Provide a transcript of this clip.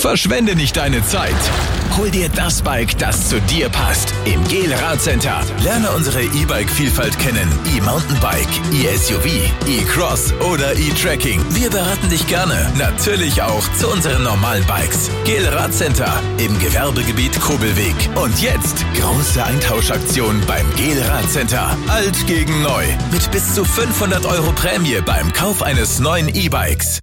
Verschwende nicht deine Zeit. Hol dir das Bike, das zu dir passt. Im GEL Radcenter. Lerne unsere E-Bike-Vielfalt kennen. E-Mountainbike, E-SUV, E-Cross oder E-Trekking. Wir beraten dich gerne. Natürlich auch zu unseren normalen Bikes. GEL Radcenter im Gewerbegebiet Kobelweg. Und jetzt große Eintauschaktion beim GEL Radcenter. Alt gegen neu. Mit bis zu 500 € Prämie beim Kauf eines neuen E-Bikes.